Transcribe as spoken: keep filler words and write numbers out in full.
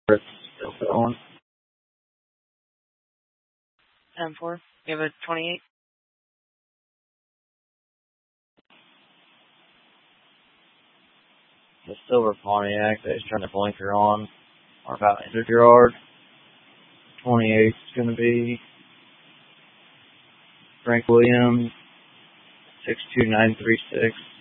It's still going. ten four. You have a twenty-eight? The silver Pontiac that he's trying to blinker on, or about entered your yard. twenty-eight is going to be Frank Williams, six two nine three six.